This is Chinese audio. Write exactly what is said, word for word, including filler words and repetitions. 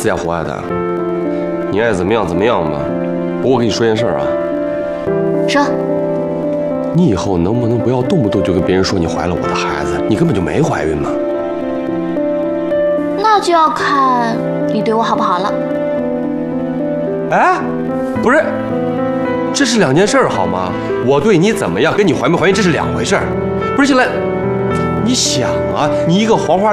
死鸭活爱的，你爱怎么样怎么样吧。不过我跟你说件事啊， 说， 你以后能不能不要动不动就跟别人说你怀了我的孩子？你根本就没怀孕嘛。 那就要看你对我好不好了。 哎，不是，这是两件事好吗？我对你怎么样，跟你怀没怀孕这是两回事儿。不是，现在你想啊，你一个黄花